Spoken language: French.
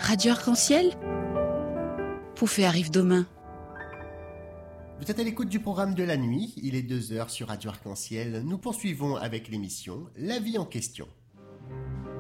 Radio Arc-en-Ciel, Poufé arrive demain. Vous êtes à l'écoute du programme de la nuit, il est 2h sur Radio Arc-en-Ciel. Nous poursuivons avec l'émission La vie en question.